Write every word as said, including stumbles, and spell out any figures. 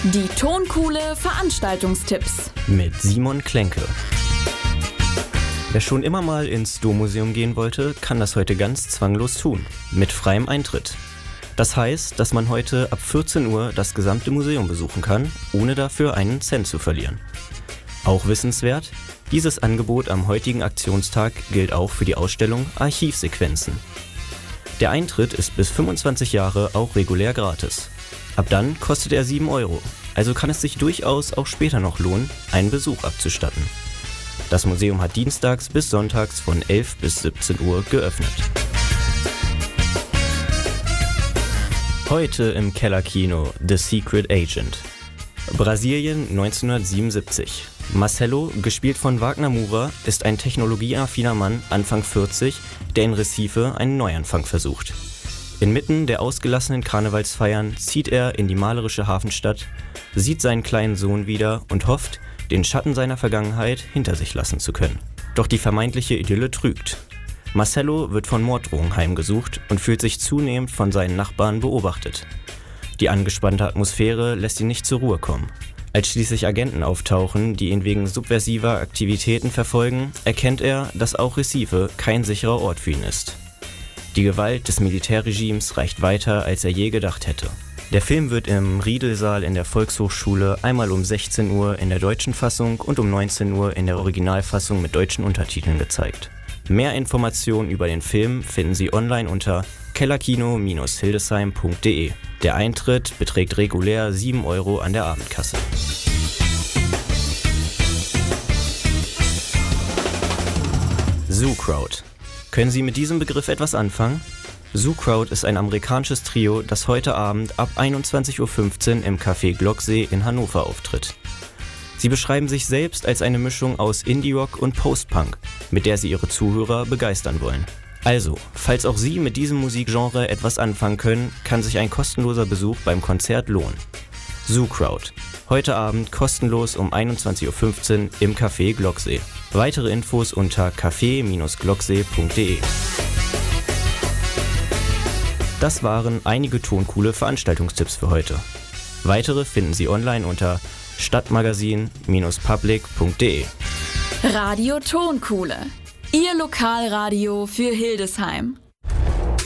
Die Tonkuhle Veranstaltungstipps mit Simon Klenke. Wer schon immer mal ins Dommuseum gehen wollte, kann das heute ganz zwanglos tun, mit freiem Eintritt. Das heißt, dass man heute ab vierzehn Uhr das gesamte Museum besuchen kann, ohne dafür einen Cent zu verlieren. Auch wissenswert, dieses Angebot am heutigen Aktionstag gilt auch für die Ausstellung Archivsequenzen. Der Eintritt ist bis fünfundzwanzig Jahre auch regulär gratis. Ab dann kostet er sieben Euro, also kann es sich durchaus auch später noch lohnen, einen Besuch abzustatten. Das Museum hat dienstags bis sonntags von elf bis siebzehn Uhr geöffnet. Heute im Kellerkino The Secret Agent. Brasilien neunzehnhundertsiebenundsiebzig. Marcelo, gespielt von Wagner Moura, ist ein technologieaffiner Mann, Anfang vierzig, der in Recife einen Neuanfang versucht. Inmitten der ausgelassenen Karnevalsfeiern zieht er in die malerische Hafenstadt, sieht seinen kleinen Sohn wieder und hofft, den Schatten seiner Vergangenheit hinter sich lassen zu können. Doch die vermeintliche Idylle trügt. Marcelo wird von Morddrohungen heimgesucht und fühlt sich zunehmend von seinen Nachbarn beobachtet. Die angespannte Atmosphäre lässt ihn nicht zur Ruhe kommen. Als schließlich Agenten auftauchen, die ihn wegen subversiver Aktivitäten verfolgen, erkennt er, dass auch Recife kein sicherer Ort für ihn ist. Die Gewalt des Militärregimes reicht weiter, als er je gedacht hätte. Der Film wird im Riedelsaal in der Volkshochschule einmal um sechzehn Uhr in der deutschen Fassung und um neunzehn Uhr in der Originalfassung mit deutschen Untertiteln gezeigt. Mehr Informationen über den Film finden Sie online unter kellerkino Bindestrich hildesheim Punkt de. Der Eintritt beträgt regulär sieben Euro an der Abendkasse. Zoo Crowd. Können Sie mit diesem Begriff etwas anfangen? Zoo Crowd ist ein amerikanisches Trio, das heute Abend ab einundzwanzig Uhr fünfzehn im Café Glocksee in Hannover auftritt. Sie beschreiben sich selbst als eine Mischung aus Indie-Rock und Post-Punk, mit der sie ihre Zuhörer begeistern wollen. Also, falls auch Sie mit diesem Musikgenre etwas anfangen können, kann sich ein kostenloser Besuch beim Konzert lohnen. Zoo Crowd. Heute Abend kostenlos um einundzwanzig Uhr fünfzehn im Café Glocksee. Weitere Infos unter café Bindestrich glocksee Punkt de. Das waren einige toncoole Veranstaltungstipps für heute. Weitere finden Sie online unter stadtmagazin Bindestrich public Punkt de. Radio Tonkuhle. Ihr Lokalradio für Hildesheim.